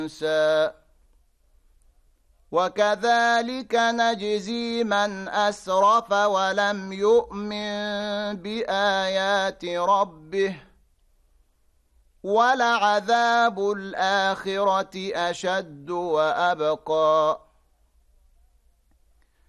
وكذلك نجزي من أسرف ولم يؤمن بآيات ربه ولعذاب الآخرة أشد وأبقى